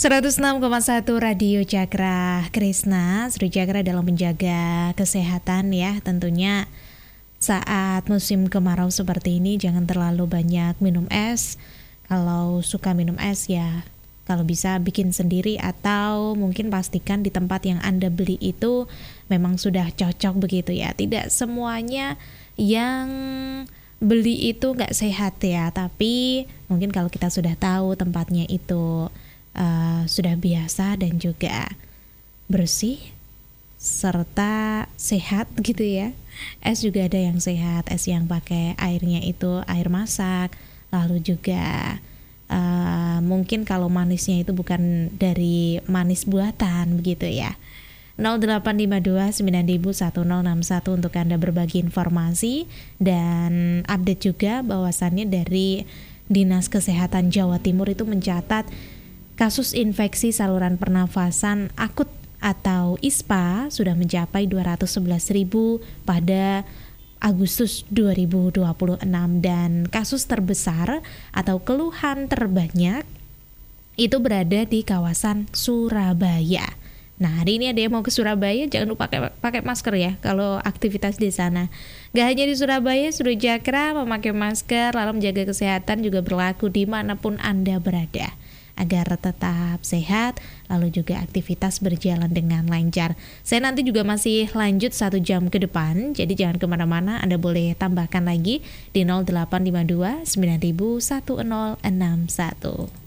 106,1 Radio Cakra Krisna, Seru Cakra dalam menjaga kesehatan ya. Tentunya saat musim kemarau seperti ini jangan terlalu banyak minum es. Kalau suka minum es ya kalau bisa bikin sendiri, atau mungkin pastikan di tempat yang Anda beli itu memang sudah cocok begitu ya. Tidak semuanya yang beli itu nggak sehat ya, tapi mungkin kalau kita sudah tahu tempatnya itu sudah biasa dan juga bersih serta sehat gitu ya. Es juga ada yang sehat, es yang pakai airnya itu air masak, lalu juga mungkin kalau manisnya itu bukan dari manis buatan begitu ya. 0852 901061 untuk Anda berbagi informasi dan update juga bahwasannya dari Dinas Kesehatan Jawa Timur itu mencatat kasus infeksi saluran pernafasan akut atau ISPA sudah mencapai 211.000 pada Agustus 2026, dan kasus terbesar atau keluhan terbanyak itu berada di kawasan Surabaya. Nah, hari ini ada yang mau ke Surabaya, jangan lupa pakai masker ya kalau aktivitas di sana. Gak hanya di Surabaya, Seru Cakra memakai masker lalu menjaga kesehatan juga berlaku dimanapun Anda berada, agar tetap sehat, lalu juga aktivitas berjalan dengan lancar. Saya nanti juga masih lanjut 1 jam ke depan, jadi jangan kemana-mana, Anda boleh tambahkan lagi di 0852 901061.